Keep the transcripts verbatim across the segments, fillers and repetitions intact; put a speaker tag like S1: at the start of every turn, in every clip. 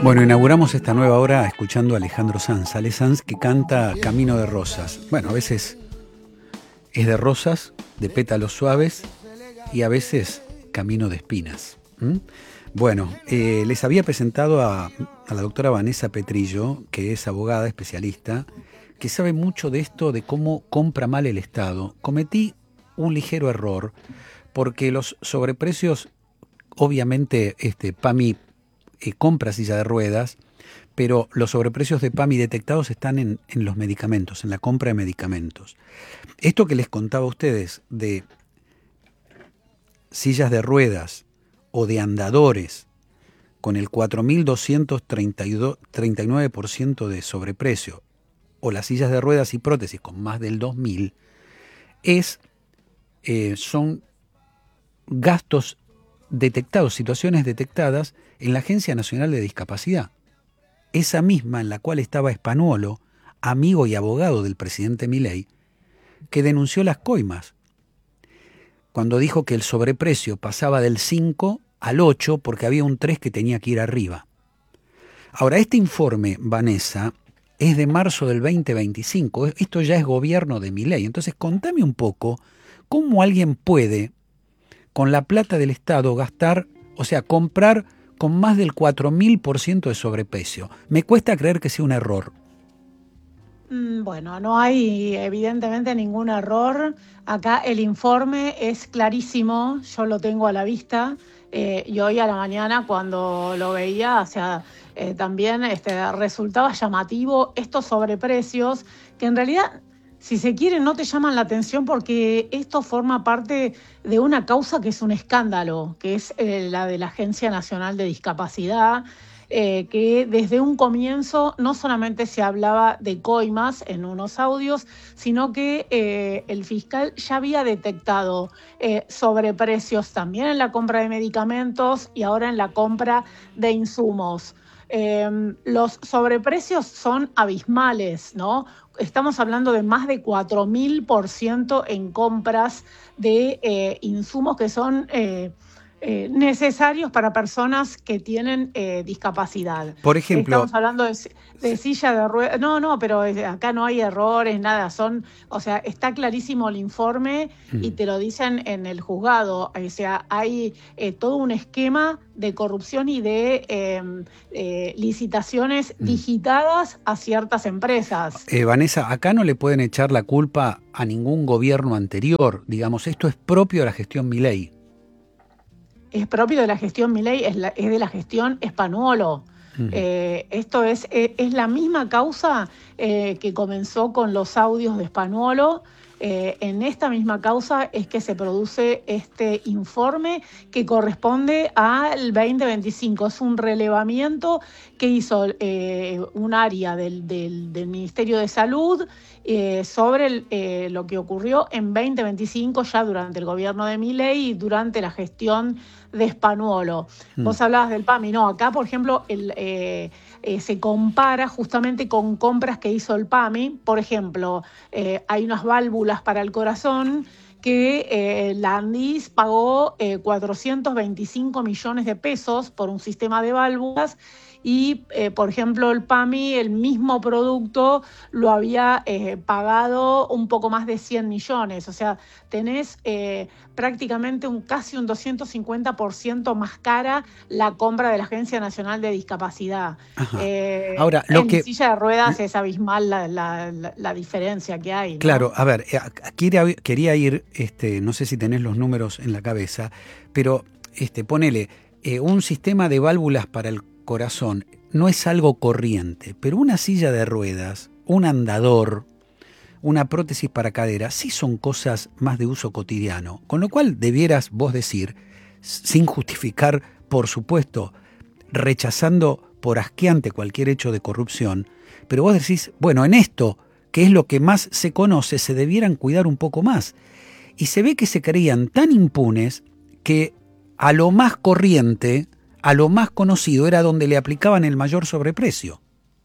S1: Bueno, inauguramos esta nueva hora escuchando a Alejandro Sanz, Ale Sanz, que canta Camino de Rosas. Bueno, a veces es de rosas, de pétalos suaves, y a veces Camino de Espinas. ¿Mm? Bueno, eh, les había presentado a, a la doctora Vanessa Petrillo, que es abogada especialista, que sabe mucho de esto, de cómo compra mal el Estado. Cometí un ligero error, porque los sobreprecios, obviamente, este, PAMI eh, compra silla de ruedas, pero los sobreprecios de PAMI detectados están en, en los medicamentos, en la compra de medicamentos. Esto que les contaba a ustedes de sillas de ruedas o de andadores con el cuatro mil doscientos treinta y nueve por ciento de sobreprecio, o las sillas de ruedas y prótesis con más del dos mil, es, eh, son gastos detectados, situaciones detectadas en la Agencia Nacional de Discapacidad, esa misma en la cual estaba Spanuolo, amigo y abogado del presidente Milei, que denunció las coimas, cuando dijo que el sobreprecio pasaba del cinco al ocho porque había un tres que tenía que ir arriba. Ahora, este informe, Vanessa, es de marzo del veinte veinticinco, esto ya es gobierno de Milei. Entonces, contame un poco cómo alguien puede, con la plata del Estado, gastar, o sea, comprar con más del cuatro mil por ciento de sobreprecio. Me cuesta creer que sea un error.
S2: Bueno, no hay evidentemente ningún error. Acá el informe es clarísimo, yo lo tengo a la vista, eh, y hoy a la mañana cuando lo veía, o sea, eh, también este, resultaba llamativo estos sobreprecios, que en realidad, si se quiere, no te llaman la atención porque esto forma parte de una causa que es un escándalo, que es eh, la de la Agencia Nacional de Discapacidad. Eh, que desde un comienzo no solamente se hablaba de coimas en unos audios, sino que eh, el fiscal ya había detectado eh, sobreprecios también en la compra de medicamentos y ahora en la compra de insumos. Eh, los sobreprecios son abismales, ¿no? Estamos hablando de más de cuatro mil por ciento en compras de eh, insumos que son Eh, Eh, necesarios para personas que tienen eh, discapacidad.
S1: Por ejemplo,
S2: Estamos hablando de, de silla de ruedas. No, no, pero acá no hay errores, nada. Son, o sea, está clarísimo el informe
S1: mm.
S2: y te lo dicen en el juzgado. O sea, hay eh, todo un esquema de corrupción y de eh, eh, licitaciones mm. digitadas a ciertas empresas.
S1: Eh, Vanessa, acá no le pueden echar la culpa a ningún gobierno anterior. Digamos, esto es propio de la gestión Milei.
S2: Es propio de la gestión Milei, es, la, es de la gestión Spanuolo. Uh-huh. Eh, esto es, es, es la misma causa eh, que comenzó con los audios de Spanuolo. Eh, en esta misma causa es que se produce este informe que corresponde al veinte veinticinco. Es un relevamiento que hizo eh, un área del, del, del Ministerio de Salud eh, sobre el, eh, lo que ocurrió en veinte veinticinco, ya durante el gobierno de Milei y durante la gestión de Spanuolo. Mm. Vos hablabas del PAMI, no, acá por ejemplo el, eh, eh, se compara justamente con compras que hizo el PAMI. Por ejemplo, eh, hay unas válvulas para el corazón que eh, la Andis pagó eh, cuatrocientos veinticinco millones de pesos por un sistema de válvulas y, eh, por ejemplo, el PAMI, el mismo producto, lo había eh, pagado un poco más de cien millones. O sea, tenés eh, prácticamente un casi un doscientos cincuenta por ciento más cara la compra de la Agencia Nacional de Discapacidad. Eh,
S1: Ahora, lo
S2: en
S1: que
S2: silla de ruedas es abismal la, la, la, la diferencia que hay, ¿no?
S1: Claro, a ver, quería, quería ir, este, no sé si tenés los números en la cabeza, pero este, ponele, eh, un sistema de válvulas para el corazón no es algo corriente, pero una silla de ruedas, un andador, una prótesis para cadera, sí son cosas más de uso cotidiano, con lo cual debieras vos decir, sin justificar, por supuesto, rechazando por asqueante cualquier hecho de corrupción, pero vos decís, bueno, en esto, que es lo que más se conoce, se debieran cuidar un poco más. Y se ve que se creían tan impunes que a lo más corriente, a lo más conocido, era donde le aplicaban el mayor sobreprecio.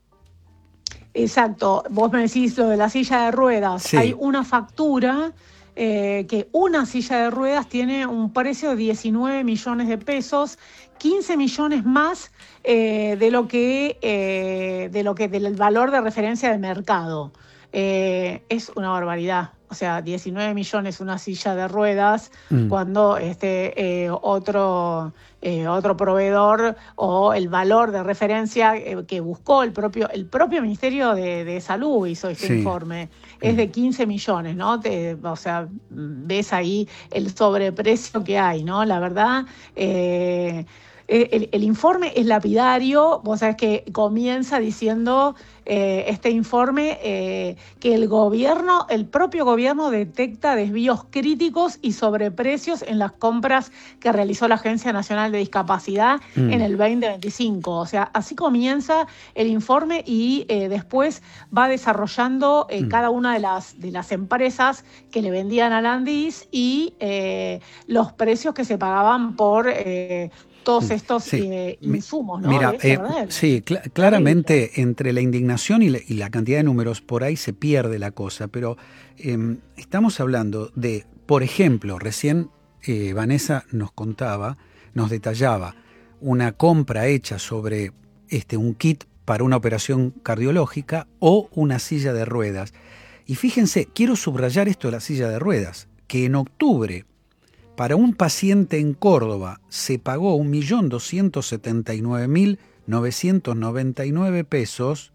S2: Exacto, vos me decís lo de la silla de ruedas. Sí. Hay una factura eh, que una silla de ruedas tiene un precio de diecinueve millones de pesos, quince millones más eh, de lo que, eh, de lo que del valor de referencia de mercado. Eh, es una barbaridad. O sea, diecinueve millones una silla de ruedas, mm. cuando este eh, otro, eh, otro proveedor o el valor de referencia eh, que buscó el propio, el propio Ministerio de, de Salud hizo este sí. informe, es de quince millones, ¿no? Te, o sea, ves ahí el sobreprecio que hay, ¿no? La verdad, eh, el, el informe es lapidario. Vos sabés que comienza diciendo eh, este informe eh, que el gobierno, el propio gobierno detecta desvíos críticos y sobreprecios en las compras que realizó la Agencia Nacional de Discapacidad mm. en el veinte veinticinco. O sea, así comienza el informe y eh, después va desarrollando eh, mm. cada una de las, de las empresas que le vendían a Landis y eh, los precios que se pagaban por eh, todos estos sí. eh, insumos, ¿no?
S1: Mira, eh, sí, cl- claramente entre la indignación y la, y la cantidad de números por ahí se pierde la cosa, pero eh, estamos hablando de, por ejemplo, recién eh, Vanessa nos contaba, nos detallaba una compra hecha sobre este, un kit para una operación cardiológica o una silla de ruedas. Y fíjense, quiero subrayar esto de la silla de ruedas, que en octubre para un paciente en Córdoba se pagó un millón doscientos setenta y nueve mil novecientos noventa y nueve pesos.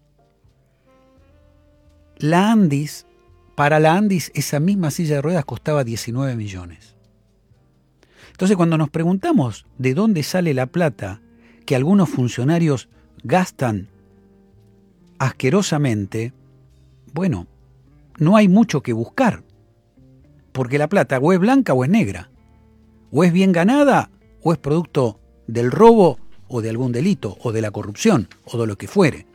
S1: La Andis, para la Andis, esa misma silla de ruedas costaba diecinueve millones. Entonces, cuando nos preguntamos de dónde sale la plata que algunos funcionarios gastan asquerosamente, bueno, no hay mucho que buscar, porque la plata o es blanca o es negra. O es bien ganada, o es producto del robo, o de algún delito, o de la corrupción, o de lo que fuere.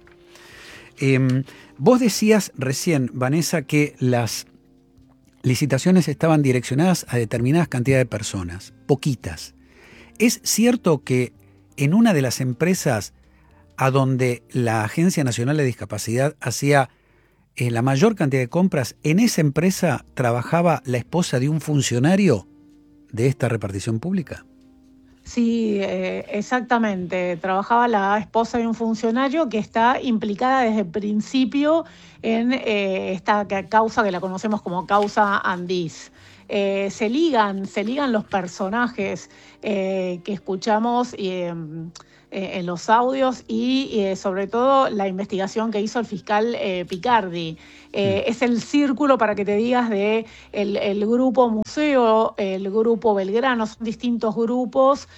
S1: Eh, vos decías recién, Vanessa, que las licitaciones estaban direccionadas a determinadas cantidades de personas, poquitas. ¿Es cierto que en una de las empresas a donde la Agencia Nacional de Discapacidad hacía eh, la mayor cantidad de compras, en esa empresa trabajaba la esposa de un funcionario de esta repartición pública?
S2: Sí, eh, exactamente. Trabajaba la esposa de un funcionario que está implicada desde el principio en eh, esta causa que la conocemos como causa Andis. Eh, se ligan, se ligan los personajes eh, que escuchamos eh, eh, en los audios y eh, sobre todo la investigación que hizo el fiscal eh, Picardi. Eh, mm. Es el círculo, para que te digas, de el, el grupo Museo, el grupo Belgrano, son distintos grupos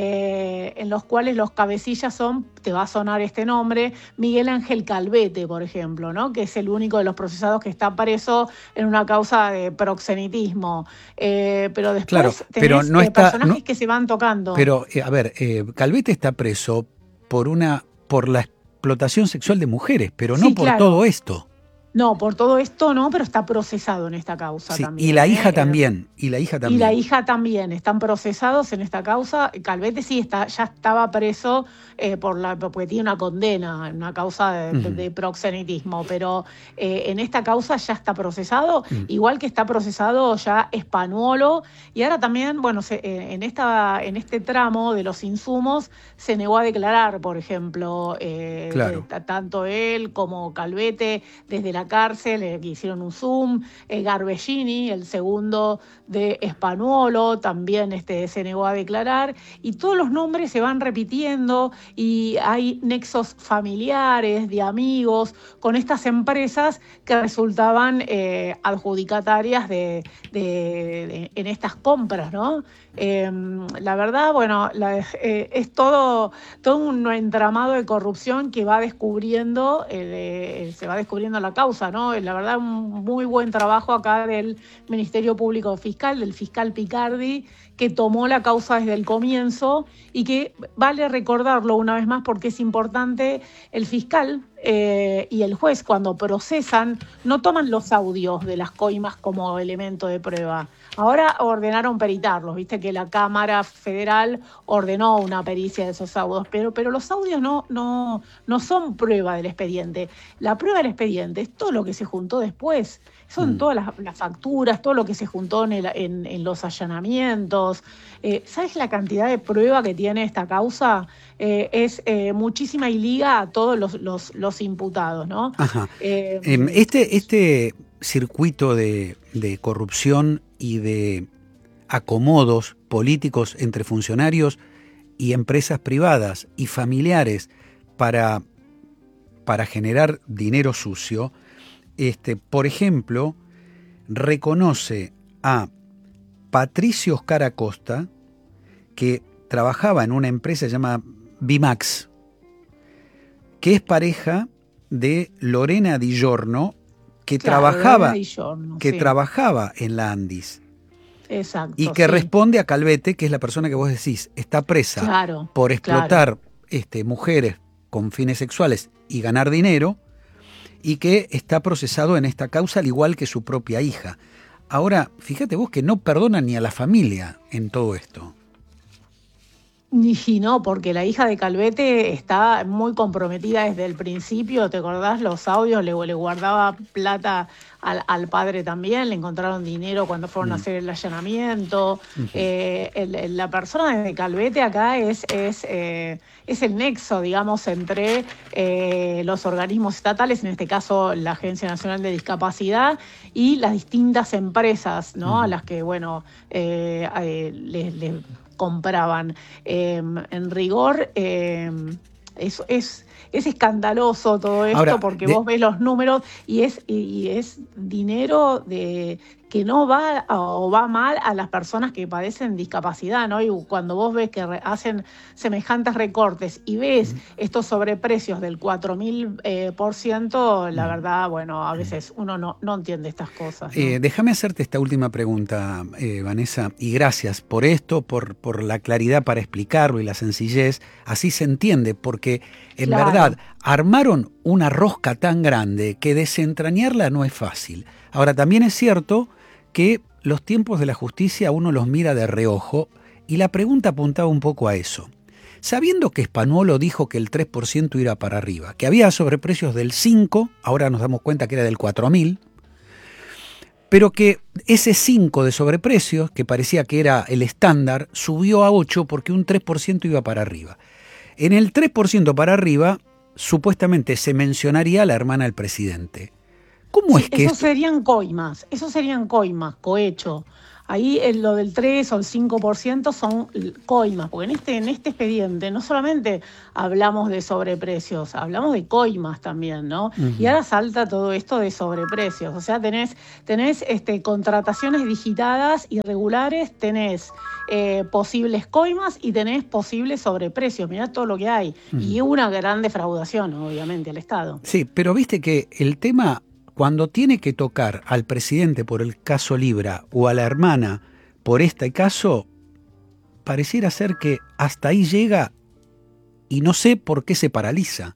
S2: eh, en los cuales los cabecillas son, te va a sonar este nombre, Miguel Ángel Calvete, por ejemplo, ¿no? Que es el único de los procesados que está preso en una causa de proxenetismo. Eh, pero después
S1: claro,
S2: tenés
S1: pero no
S2: eh,
S1: está,
S2: personajes
S1: no,
S2: que se van tocando.
S1: Pero, eh, a ver, eh, Calvete está preso por una por la explotación sexual de mujeres, pero no sí, por claro. todo esto.
S2: No, por todo esto no, pero está procesado en esta causa
S1: sí,
S2: también.
S1: Y la hija
S2: ¿eh?
S1: también, y la hija también.
S2: Y la hija también, están procesados en esta causa. Calvete sí está, ya estaba preso eh, por la, porque tiene una condena, una causa de, uh-huh. de, de proxenetismo, pero eh, en esta causa ya está procesado, uh-huh. igual que está procesado ya Spanuolo, y ahora también, bueno, se, eh, en, esta, en este tramo de los insumos se negó a declarar, por ejemplo, eh,
S1: claro.
S2: de, tanto él como Calvete desde la cárcel, eh, que hicieron un Zoom, eh, Garbellini, el segundo de Spanuolo, también este, se negó a declarar, y todos los nombres se van repitiendo y hay nexos familiares, de amigos, con estas empresas que resultaban eh, adjudicatarias de, de, de, en estas compras, ¿no? Eh, la verdad, bueno, la, eh, es todo, todo un entramado de corrupción que va descubriendo, eh, se va descubriendo la causa, ¿no? La verdad, un muy buen trabajo acá del Ministerio Público Fiscal, del fiscal Picardi, que tomó la causa desde el comienzo y que vale recordarlo una vez más porque es importante. El fiscal eh, y el juez cuando procesan no toman los audios de las coimas como elemento de prueba. Ahora ordenaron peritarlos, viste que la Cámara Federal ordenó una pericia de esos audios, pero, pero los audios no, no, no son prueba del expediente. La prueba del expediente es todo lo que se juntó después, son mm. todas las, las facturas, todo lo que se juntó en, el, en, en los allanamientos. Eh, ¿Sabes la cantidad de prueba que tiene esta causa? Eh, es eh, muchísima y liga a todos los, los, los imputados, ¿no?
S1: Ajá. Eh, este, este circuito de, de corrupción y de acomodos políticos entre funcionarios y empresas privadas y familiares para, para generar dinero sucio, este, por ejemplo, reconoce a Patricio Oscar Acosta, que trabajaba en una empresa llamada Bimax, que es pareja de Lorena Di Giorno, que claro, trabajaba Di Giorno, que sí. trabajaba en la Andis.
S2: Exacto.
S1: Y que
S2: sí.
S1: responde a Calvete, que es la persona que vos decís, está presa
S2: claro,
S1: por explotar
S2: claro.
S1: este, mujeres con fines sexuales y ganar dinero, y que está procesado en esta causa al igual que su propia hija. Ahora, fíjate vos que no perdonan ni a la familia en todo esto.
S2: Y no, porque la hija de Calvete está muy comprometida desde el principio, ¿te acordás? Los audios, le, le guardaba plata al, al padre también, le encontraron dinero cuando fueron mm. a hacer el allanamiento. Uh-huh. eh, el, la persona de Calvete acá es, es, eh, es el nexo, digamos, entre eh, los organismos estatales, en este caso la Agencia Nacional de Discapacidad, y las distintas empresas, ¿no? Uh-huh. A las que, bueno, eh, eh, les... les compraban. Eh, en rigor, eh, es, es, es escandaloso todo esto. Ahora, porque de... vos ves los números y es, y es dinero de que no va o va mal a las personas que padecen discapacidad, ¿no? Y cuando vos ves que re, hacen semejantes recortes y ves mm. estos sobreprecios del cuatro mil eh, por ciento, la mm. verdad, bueno, a veces uno no, no entiende estas cosas, ¿no?
S1: Eh, déjame hacerte esta última pregunta, eh, Vanessa, y gracias por esto, por, por la claridad para explicarlo y la sencillez. Así se entiende, porque en claro. verdad armaron una rosca tan grande que desentrañarla no es fácil. Ahora, también es cierto que los tiempos de la justicia uno los mira de reojo, y la pregunta apuntaba un poco a eso. Sabiendo que Spanuolo dijo que el tres por ciento iba para arriba, que había sobreprecios del cinco, ahora nos damos cuenta que era del cuatro mil, pero que ese cinco de sobreprecios, que parecía que era el estándar, subió a ocho porque un tres por ciento iba para arriba. En el tres por ciento para arriba, supuestamente se mencionaría a la hermana del presidente. ¿Cómo
S2: sí,
S1: es que
S2: esos
S1: esto...
S2: serían coimas, esos serían coimas, cohecho. Ahí en lo del tres o el cinco por ciento son coimas, porque en este, en este expediente no solamente hablamos de sobreprecios, hablamos de coimas también, ¿no? Uh-huh. Y ahora salta todo esto de sobreprecios, o sea, tenés, tenés este, contrataciones digitadas irregulares, tenés eh, posibles coimas y tenés posibles sobreprecios, mirá todo lo que hay. Uh-huh. Y una gran defraudación, obviamente, al Estado.
S1: Sí, pero viste que el tema... Cuando tiene que tocar al presidente por el caso Libra o a la hermana por este caso, pareciera ser que hasta ahí llega y no sé por qué se paraliza.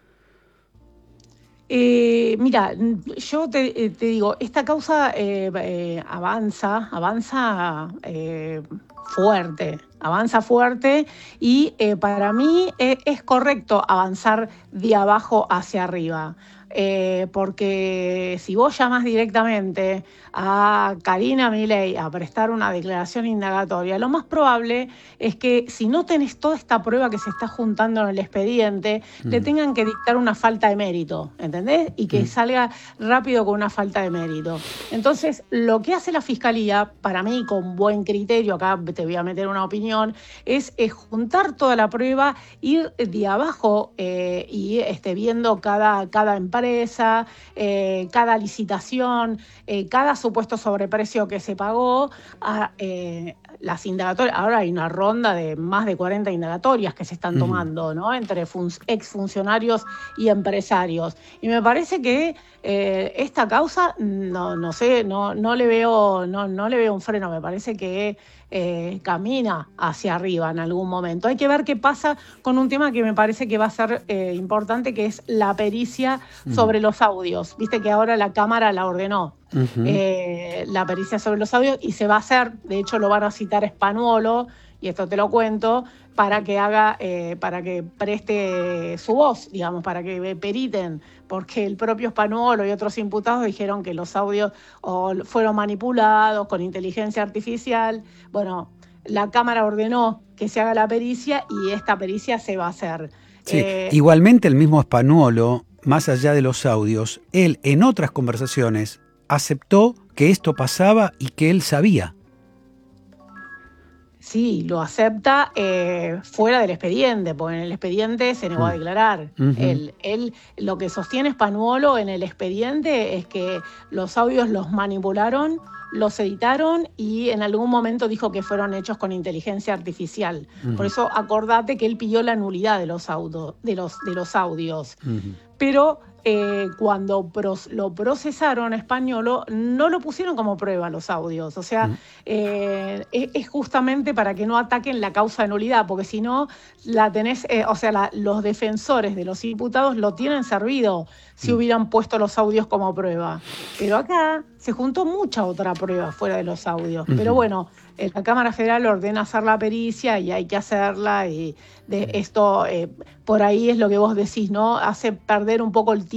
S2: Eh, mira, yo te, te digo, esta causa eh, eh, avanza, avanza eh, fuerte, avanza fuerte y eh, para mí eh, es correcto avanzar de abajo hacia arriba. Eh, porque si vos llamás directamente a Karina Milei a prestar una declaración indagatoria, lo más probable es que si no tenés toda esta prueba que se está juntando en el expediente, mm. le tengan que dictar una falta de mérito, ¿entendés? Y que mm. salga rápido con una falta de mérito. Entonces, lo que hace la Fiscalía, para mí, con buen criterio, acá te voy a meter una opinión, es, es juntar toda la prueba, ir de abajo eh, y este, viendo cada, cada empresa, Empresa, eh, cada licitación, eh, cada supuesto sobreprecio que se pagó, a eh, las indagatorias. Ahora hay una ronda de más de cuarenta indagatorias que se están tomando, ¿no? Entre fun- exfuncionarios y empresarios. Y me parece que eh, esta causa, no, no sé, no, no le veo, no, no le veo un freno. Me parece que eh, camina hacia arriba en algún momento. Hay que ver qué pasa con un tema que me parece que va a ser eh, importante, que es la pericia uh-huh. sobre los audios. Viste que ahora la Cámara la ordenó, uh-huh. eh, la pericia sobre los audios, y se va a hacer, de hecho lo van a citar Spanuolo, y esto te lo cuento, para que haga, eh, para que preste su voz, digamos, para que periten, porque el propio Spanuolo y otros imputados dijeron que los audios o fueron manipulados con inteligencia artificial. Bueno, la Cámara ordenó que se haga la pericia y esta pericia se va a hacer.
S1: Sí,
S2: eh,
S1: igualmente el mismo Spanuolo, más allá de los audios, él en otras conversaciones aceptó que esto pasaba y que él sabía.
S2: Sí, lo acepta eh, fuera del expediente, porque en el expediente se negó a declarar. Uh-huh. Él, él, lo que sostiene Spanuolo en el expediente es que los audios los manipularon, los editaron y en algún momento dijo que fueron hechos con inteligencia artificial. Uh-huh. Por eso acordate que él pidió la nulidad de los, auto, de los, de los audios. Uh-huh. Pero eh, cuando pros, lo procesaron a Spanuolo, no lo pusieron como prueba los audios. O sea, uh-huh. eh, es, es justamente para que no ataquen la causa de nulidad, porque si no, la tenés, eh, o sea, la, los defensores de los imputados lo tienen servido si uh-huh. hubieran puesto los audios como prueba. Pero acá se juntó mucha otra prueba fuera de los audios. Uh-huh. Pero bueno, la Cámara Federal ordena hacer la pericia y hay que hacerla, y de esto, eh, por ahí es lo que vos decís, ¿no? Hace perder un poco el tiempo